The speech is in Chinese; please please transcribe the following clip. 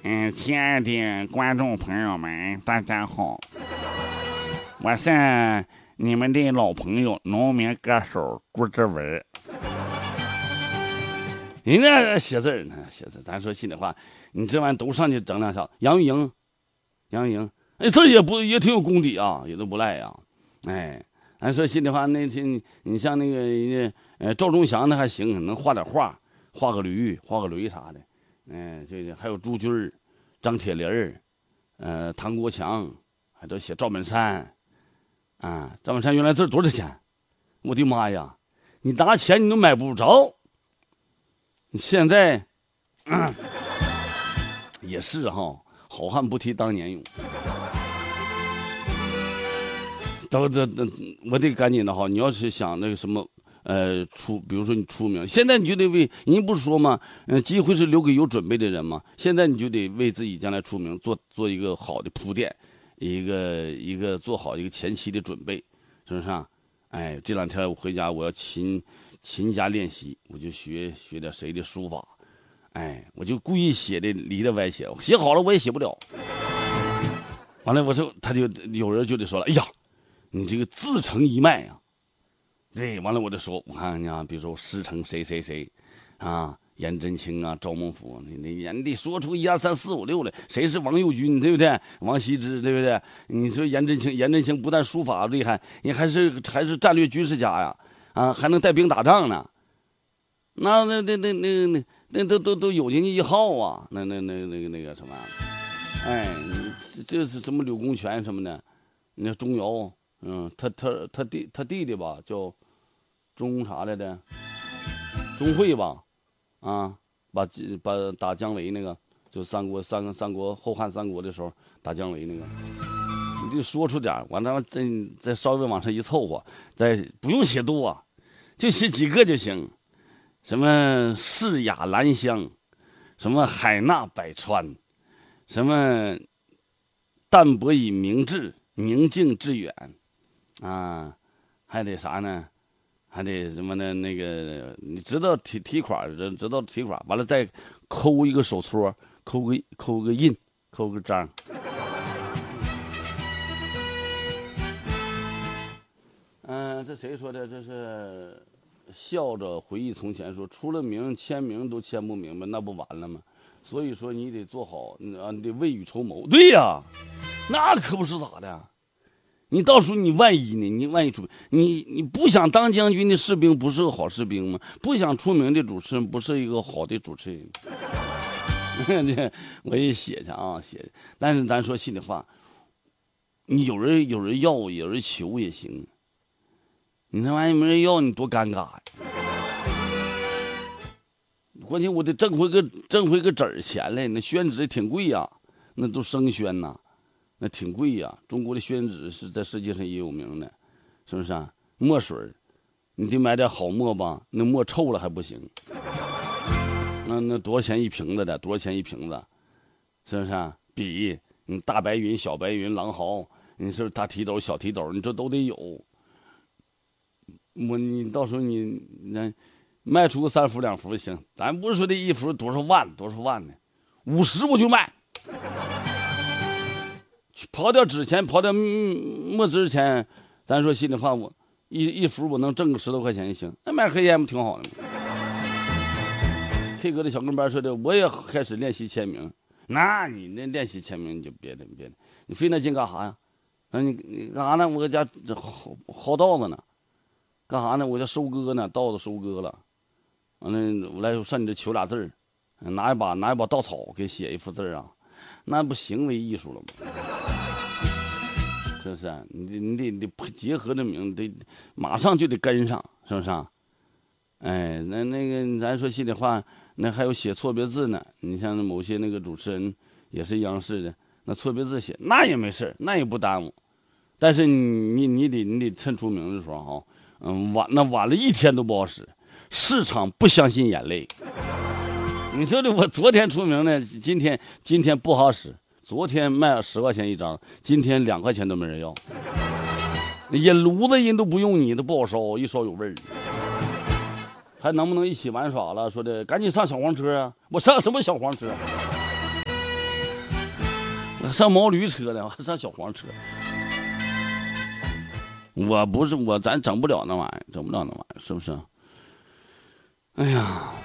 亲爱的观众朋友们，大家好，我是你们的老朋友农民歌手朱之文。人家写字呢，写字，咱说心里话，你这玩意都上去整两下。杨钰莹，哎，这也挺有功底啊，也都不赖呀。哎，咱说心里话，那些你像那个赵忠祥那还行，能画点画，画个驴啥的。这还有朱军、张铁林唐国强，还都写赵本山啊。赵本山原来字多少钱？我的妈呀！你拿钱你都买不着。你现在，也是哈，好汉不提当年勇。我得赶紧的哈！你要是想那个什么，比如说你出名，现在你就得为人不是说嘛，机会是留给有准备的人嘛。现在你就得为自己将来出名做一个好的铺垫，一个做好一个前期的准备，是不是啊？哎，这两天我回家，我要勤加练习，我就学点谁的书法，哎，我就故意写的离得歪写，写好了我也写不了。完了，我说他就有人就得说了，哎呀，你这个自成一脉啊。对，完了我就说，我看你啊，比如说师承谁啊，颜真卿啊，赵孟頫，你得说出1、2、3、4、5、6来，谁是王右军，对不对？王羲之，对不对？你说颜真卿不但书法厉害，你还是战略军事家呀，啊，还能带兵打仗呢。那都有人一号啊，那个什么，哎，这是什么柳公权什么的，那钟繇，他弟弟吧，叫钟啥来的，钟会吧，啊，把打姜维那个，就三国后汉三国的时候打姜维那个，你就说出点，完了再稍微往上一凑合，再不用写多啊，就写几个就行。什么世雅兰香，什么海纳百川，什么淡泊以明志，宁静致远，啊，还得啥呢？还得什么呢？那个你知道提款，知道提款，完了再抠一个手戳，抠个印，抠个章。这谁说的？这是笑着回忆从前说，出了名签名都签不明白，那不完了吗？所以说你得做好，你得未雨绸缪。对呀，那可不是咋的。你到时候你万一呢？你万一出你不想当将军的士兵不是个好士兵吗？不想出名的主持人不是一个好的主持人。我也写去啊，写。但是咱说心里话，你有人要，有人求也行。你那玩意没人要，你多尴尬呀！关键我得挣回个纸儿钱来，那宣纸挺贵呀，那都生宣呐。那挺贵呀，中国的宣纸是在世界上也有名的，是不是啊？墨水，你得买点好墨吧，那墨臭了还不行。那多少钱一瓶子的？多少钱一瓶子？是不是啊？笔，你大白云、小白云、狼毫，你是大提斗、小提斗，你这都得有。你到时候你卖出个3幅2幅行，咱不是说这一幅多少万呢，50我就卖。刨掉纸钱，刨掉墨汁钱，咱说心里话，我一幅我能挣个10多块钱也行。那卖黑烟不挺好的吗？K 哥的小跟班说的，我也开始练习签名。那你那练习签名你就别的，你费那劲干啥呀？你干啥呢？我搁家薅稻子呢。干啥呢？我这收割呢，稻子收割了，完了我来上你这求俩字儿，拿一把稻草给写一幅字啊，那不行为艺术了吗？是不是啊？你得结合着名，得马上就得跟上，是不是啊？哎，那个咱说心里话，那还有写错别字呢。你像某些那个主持人也是央视的，那错别字写那也没事，那也不耽误。但是你得趁出名的时候哈。晚了一天都不好使，市场不相信眼泪。你说的我昨天出名呢，今天不好使，昨天卖10块钱一张，今天2块钱都没人要。引炉子人都不用你，都不好烧，一烧有味儿。还能不能一起玩耍了？说的赶紧上小黄车啊！我上什么小黄车？ 上毛驴车呢，我还上小黄车。我不是我，咱整不了那玩意儿，整不了那玩意儿，是不是？哎呀。